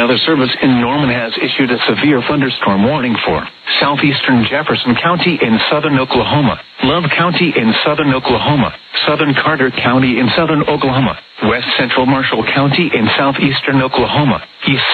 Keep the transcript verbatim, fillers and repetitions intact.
Weather Service in Norman has issued a severe thunderstorm warning for southeastern Jefferson County in southern Oklahoma, Love County in southern Oklahoma, southern Carter County in southern Oklahoma, west central Marshall County in southeastern Oklahoma, east